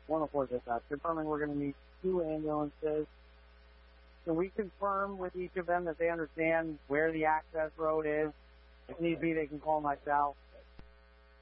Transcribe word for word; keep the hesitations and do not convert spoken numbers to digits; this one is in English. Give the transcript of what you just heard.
one oh four dispatch, confirming we're going to need two ambulances. Can we confirm with each of them that they understand where the access road is? If need be, they can call myself.